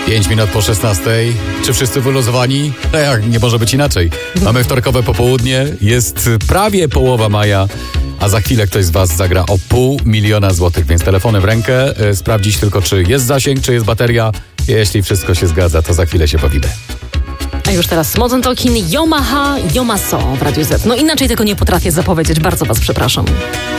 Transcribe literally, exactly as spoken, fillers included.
pięć minut po szesnastej. Czy wszyscy wyluzowani? No jak, nie może być inaczej. Mamy wtorkowe popołudnie, jest prawie połowa maja, a za chwilę ktoś z was zagra o pół miliona złotych, więc telefony w rękę. E, sprawdzić tylko, czy jest zasięg, czy jest bateria. Jeśli wszystko się zgadza, to za chwilę się bawimy. A już teraz Modern Talking, Yomaha, Yomaso w Radiu Z. No inaczej tego nie potrafię zapowiedzieć, bardzo was przepraszam.